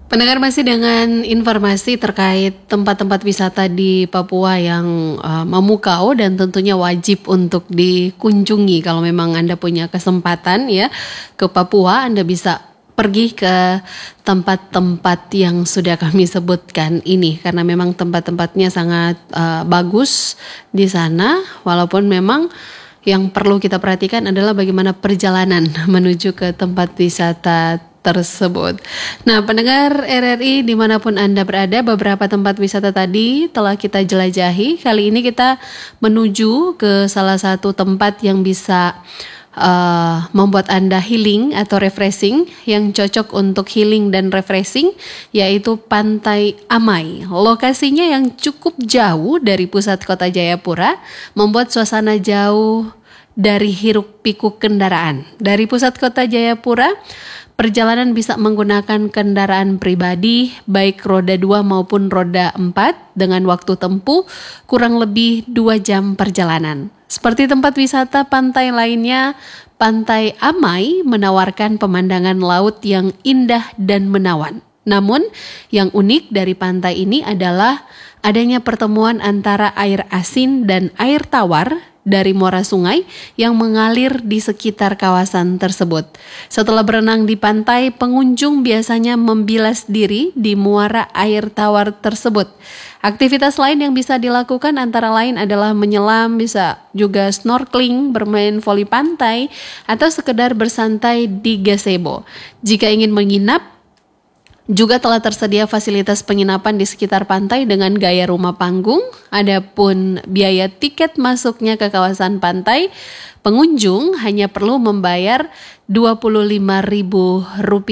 Pendengar, masih dengan informasi terkait tempat-tempat wisata di Papua yang memukau dan tentunya wajib untuk dikunjungi. Kalau memang Anda punya kesempatan ya ke Papua, Anda bisa pergi ke tempat-tempat yang sudah kami sebutkan ini, karena memang tempat-tempatnya sangat bagus di sana. Walaupun memang yang perlu kita perhatikan adalah bagaimana perjalanan menuju ke tempat wisata tersebut. Nah, pendengar RRI dimanapun Anda berada, beberapa tempat wisata tadi telah kita jelajahi. Kali ini kita menuju ke salah satu tempat yang bisa membuat Anda healing atau refreshing, yang cocok untuk healing dan refreshing, yaitu Pantai Amai. Lokasinya yang cukup jauh dari pusat kota Jayapura, membuat suasana jauh dari hiruk pikuk kendaraan. Dari pusat kota Jayapura, perjalanan bisa menggunakan kendaraan pribadi, baik roda 2 maupun roda 4, dengan waktu tempuh kurang lebih 2 jam perjalanan. Seperti tempat wisata pantai lainnya, Pantai Amai menawarkan pemandangan laut yang indah dan menawan. Namun, yang unik dari pantai ini adalah adanya pertemuan antara air asin dan air tawar dari muara sungai yang mengalir di sekitar kawasan tersebut. Setelah berenang di pantai, pengunjung biasanya membilas diri di muara air tawar tersebut. Aktivitas lain yang bisa dilakukan antara lain adalah menyelam, bisa juga snorkeling, bermain voli pantai, atau sekedar bersantai di gazebo. Jika ingin menginap, juga telah tersedia fasilitas penginapan di sekitar pantai dengan gaya rumah panggung. Adapun biaya tiket masuknya ke kawasan pantai, pengunjung hanya perlu membayar Rp25.000